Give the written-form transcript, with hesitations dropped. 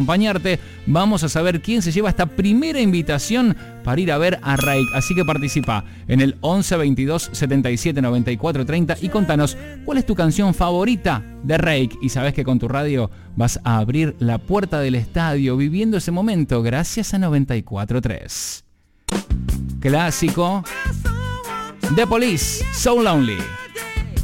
acompañarte. Vamos a saber quién se lleva esta primera invitación para ir a ver a Reik. Así que participa en el 11 22 77 94 30 y contanos cuál es tu canción favorita de Reik. Y sabes que con tu radio vas a abrir la puerta del estadio viviendo ese momento gracias a 94.3. Clásico The Police, So Lonely.